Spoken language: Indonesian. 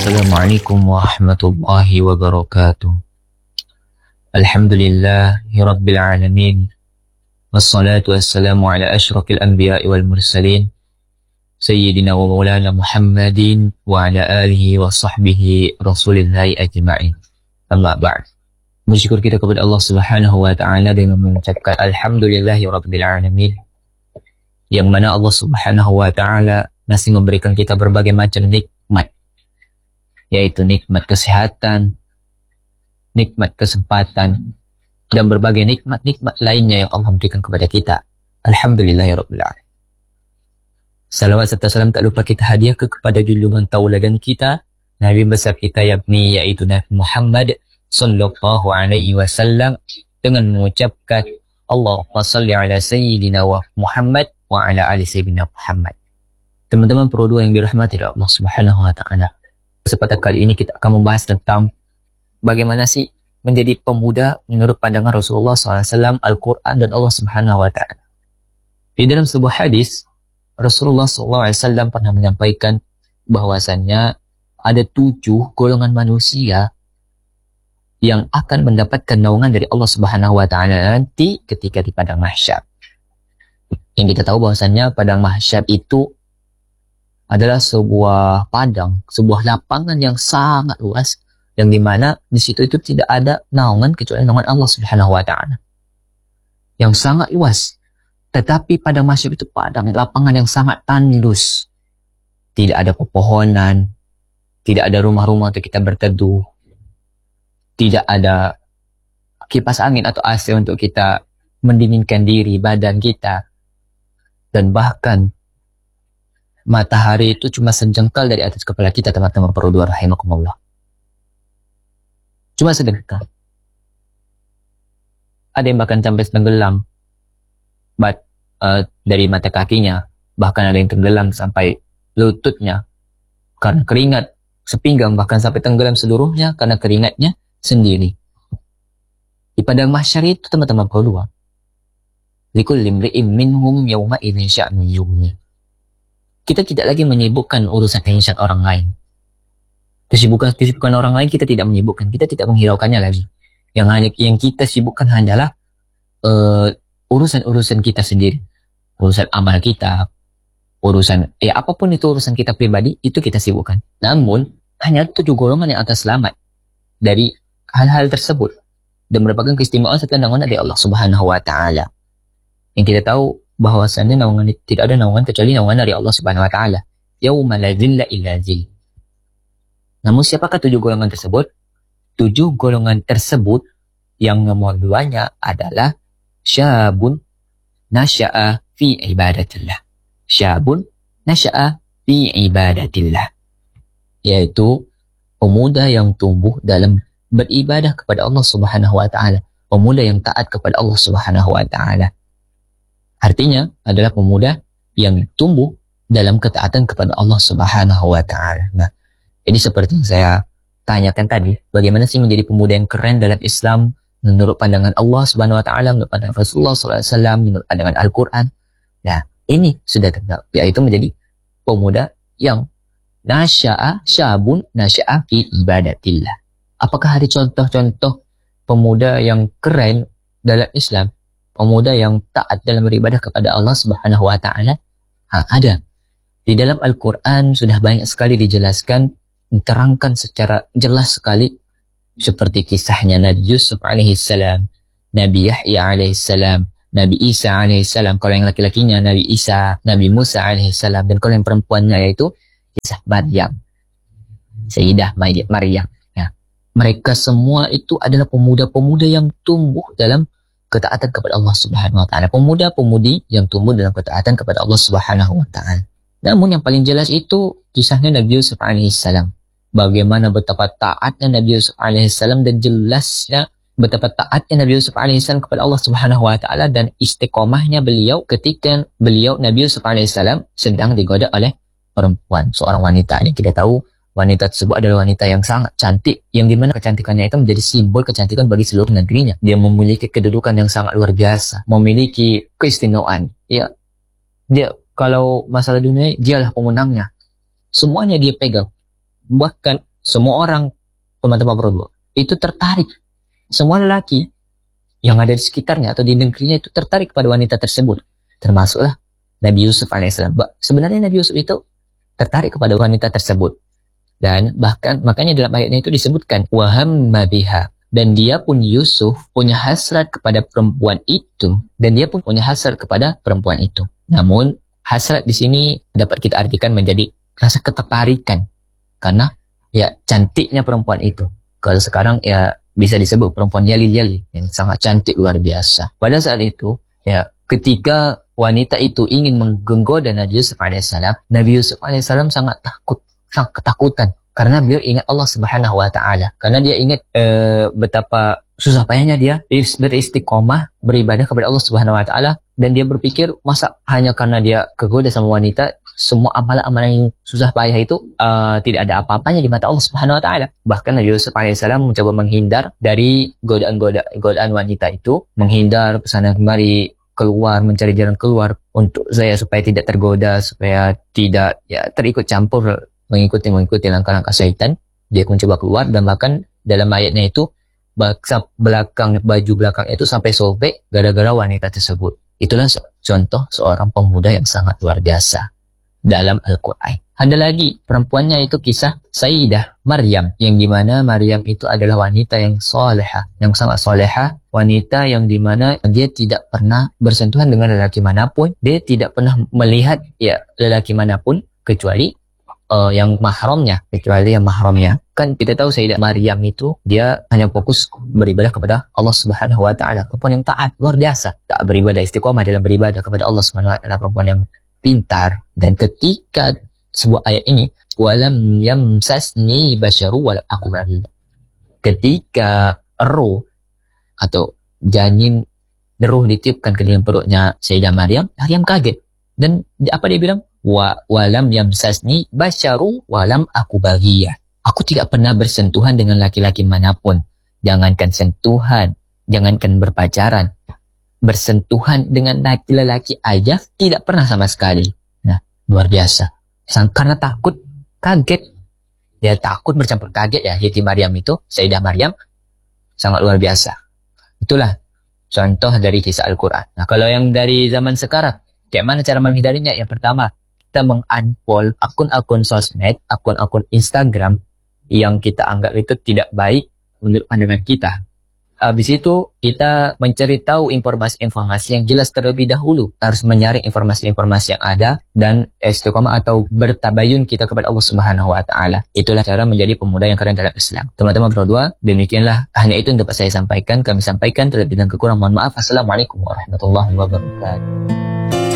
Assalamualaikum warahmatullahi wabarakatuh. Alhamdulillahi rabbil alamin. Wassalatu wassalamu ala asyrafil anbiya'i wal mursalin. Sayyidina wa maulana Muhammadin wa ala alihi wa sahbihi rasulillahi ajma'in. Amma ba'd. Bersyukur kita kepada Allah Subhanahu wa taala dengan mengucapkan alhamdulillahi rabbil alamin. Yang mana Allah Subhanahu wa taala masih memberikan kita berbagai macam nikmat, yaitu nikmat kesehatan, nikmat kesempatan, dan berbagai nikmat-nikmat lainnya yang Allah berikan kepada kita. Alhamdulillahirabbil alamin. Salawat serta salam tak lupa kita hadiahkan kepada junjungan tauladan kita, Nabi besar kita yakni yaitu Nabi Muhammad sallallahu alaihi wasallam, dengan mengucapkan Allahumma salli ala sayyidina wa Muhammad wa ala ali sayyidina Muhammad. Teman-teman Pro 2 yang dirahmati oleh Allah Subhanahu wa taala. Kesempatan kali ini kita akan membahas tentang bagaimana sih menjadi pemuda menurut pandangan Rasulullah SAW, Al-Quran, dan Allah Subhanahu wa taala. Di dalam sebuah hadis, Rasulullah SAW pernah menyampaikan bahwasannya ada 7 golongan manusia yang akan mendapatkan naungan dari Allah Subhanahu wa taala nanti ketika di padang mahsyar. Yang kita tahu bahwasannya padang mahsyar itu adalah sebuah padang, sebuah lapangan yang sangat luas, yang dimana di situ itu tidak ada naungan kecuali naungan Allah Subhanahu wa taala. Yang sangat luas. Tetapi padang mahsyar itu padang, lapangan yang sangat tandus. Tidak ada pepohonan, tidak ada rumah-rumah untuk kita berteduh, tidak ada kipas angin atau AC untuk kita mendinginkan diri, badan kita, dan bahkan matahari itu cuma sejengkal dari atas kepala kita, teman-teman Pro 2 rahimakumullah. Cuma sedengkal. Ada yang bahkan sampai tenggelam dari mata kakinya, bahkan ada yang tenggelam sampai lututnya karena keringat sepinggang, bahkan sampai tenggelam seluruhnya karena keringatnya sendiri. Di padang mahsyar itu, teman-teman Pro 2, likulli imri'in minhum yawma idzin sya'nun yughni. Kita tidak lagi menyibukkan urusan orang lain. Kesibukan orang lain kita tidak menyibukkan, kita tidak menghiraukannya lagi. Yang kita sibukkan hanyalah urusan-urusan kita sendiri, urusan amal kita, urusan apapun itu urusan kita pribadi, itu kita sibukkan. Namun hanya 7 golongan yang akan selamat dari hal-hal tersebut dan merupakan keistimewaan serta naungan dari Allah Subhanahu wa taala. Yang kita tahu bahwasannya naungan tidak ada naungan kecuali naungan dari Allah Subhanahu wa taala. Yauma la dzilla illa dzill. Namun siapakah 7 golongan tersebut? 7 golongan tersebut yang nomor 2-nya adalah syabun nasya'a fi ibadatillah. Syabun nasya'a fi ibadatillah. Yaitu pemuda yang tumbuh dalam beribadah kepada Allah Subhanahu wa taala, pemuda yang taat kepada Allah Subhanahu wa taala. Artinya adalah pemuda yang tumbuh dalam ketaatan kepada Allah Subhanahu wa taala. Nah, jadi seperti yang saya tanyakan tadi, bagaimana sih menjadi pemuda yang keren dalam Islam menurut pandangan Allah Subhanahu wa taala, menurut pandangan Rasulullah SAW, menurut pandangan Al-Quran. Nah, ini sudah terjawab, yaitu menjadi pemuda yang syabun nasya'a fi ibadatillah. Apakah ada contoh-contoh pemuda yang keren dalam Islam? Pemuda yang taat dalam beribadah kepada Allah Subhanahu wa taala? Ada. Di dalam Al-Quran sudah banyak sekali dijelaskan, diterangkan secara jelas sekali, seperti kisahnya Nabi Yusuf alaihissalam, Nabi Yahya alaihissalam, Nabi Isa alaihissalam, kalau yang laki-lakinya Nabi Isa, Nabi Musa alaihissalam, dan kalau yang perempuannya yaitu kisah Maryam, Sayyidah Maryam. Nah, mereka semua itu adalah pemuda-pemuda yang tumbuh dalam ketaatan kepada Allah Subhanahu wa taala, pemuda-pemudi yang tumbuh dalam ketaatan kepada Allah Subhanahu wa taala. Namun yang paling jelas itu kisahnya Nabi Yusuf alaihissalam. Bagaimana betapa taatnya Nabi Yusuf alaihissalam dan jelasnya betapa taatnya Nabi Yusuf alaihissalam kepada Allah Subhanahu wa taala dan istiqomahnya beliau ketika Nabi Yusuf alaihissalam sedang digoda oleh perempuan, seorang wanita. Yang kita tahu wanita tersebut adalah wanita yang sangat cantik, yang dimana kecantikannya itu menjadi simbol kecantikan bagi seluruh negerinya. Dia memiliki kedudukan yang sangat luar biasa, memiliki keistimewaan. Ya, dia kalau masalah dunia, dialah pemenangnya. Semuanya dia pegang. Bahkan semua orang, teman-teman berdua, itu tertarik. Semua lelaki yang ada di sekitarnya atau di negerinya itu tertarik pada wanita tersebut. Termasuklah Nabi Yusuf alaihissalam. Sebenarnya Nabi Yusuf itu tertarik kepada wanita tersebut. Dan bahkan makanya dalam ayatnya itu disebutkan wahamma biha, dan dia pun Yusuf punya hasrat kepada perempuan itu, dan dia pun punya hasrat kepada perempuan itu. Namun hasrat di sini dapat kita artikan menjadi rasa ketertarikan karena ya cantiknya perempuan itu. Kalau sekarang ya bisa disebut perempuan yali-yali yang sangat cantik luar biasa. Pada saat itu ya ketika wanita itu ingin menggoda Nabi Yusuf alaihissalam, Nabi Yusuf alaihissalam sangat takut, sangat ketakutan. Karena beliau ingat Allah Subhanahu wa Ta'ala. Karena dia ingat betapa susah payahnya dia beristiqomah beribadah kepada Allah Subhanahu wa Ta'ala, dan dia berpikir masa hanya karena dia kegoda sama wanita, semua amalan-amalan yang susah payah itu tidak ada apa-apanya di mata Allah Subhanahu wa Ta'ala. Bahkan Nabi Yusuf alaihissalam mencoba menghindar dari godaan wanita itu, menghindar kesana kemari, keluar, mencari jalan keluar untuk saya supaya tidak tergoda, supaya tidak ya terikut campur mengikuti langkah-langkah syaitan. Dia mencoba keluar, dan bahkan dalam ayatnya itu baju belakang itu sampai sobek gara-gara wanita tersebut. Itulah contoh seorang pemuda yang sangat luar biasa dalam Al-Quran. Ada lagi perempuannya itu kisah Sayyidah Maryam, yang dimana Maryam itu adalah wanita yang soleha, yang sangat soleha, wanita yang dimana dia tidak pernah bersentuhan dengan lelaki manapun, dia tidak pernah melihat ya lelaki manapun kecuali yang mahramnya, Kan kita tahu Sayyidah Maryam itu dia hanya fokus beribadah kepada Allah Subhanahu wa Ta'ala, perempuan yang taat luar biasa, tak beribadah, istiqomah dalam beribadah kepada Allah Subhanahu wa Ta'ala, perempuan yang pintar. Dan ketika sebuah ayat ini walam yamsasni basyaru walam aku baghiyah, ketika roh atau janin roh ditiupkan ke dalam perutnya Sayyidah Maryam, Maryam kaget. Dan apa dia bilang? Walam yamsasni basyaru walam aku baghiyah. Aku tidak pernah bersentuhan dengan laki-laki manapun. Jangankan sentuhan, jangankan berpacaran, bersentuhan dengan laki-laki aja tidak pernah sama sekali. Nah, luar biasa. Karena takut, kaget. Dia takut bercampur kaget ya. Siti Maryam itu, Sayyidah Maryam, sangat luar biasa. Itulah contoh dari kisah Al-Quran. Nah, kalau yang dari zaman sekarang, kayak mana cara menghindarinya? Yang pertama, kita mengunfollow akun-akun sosmed, akun-akun Instagram yang kita anggap itu tidak baik menurut pandangan kita. Habis itu kita mencari tahu informasi-informasi yang jelas terlebih dahulu. Harus menyaring informasi-informasi yang ada dan istiqomah atau bertabayun kita kepada Allah Subhanahu wa Ta'ala. Itulah cara menjadi pemuda yang keren dalam Islam. Teman-teman berdua, demikianlah hanya itu yang dapat saya sampaikan. Kami sampaikan terlebih dan kekurangan mohon maaf. Assalamualaikum warahmatullahi wabarakatuh.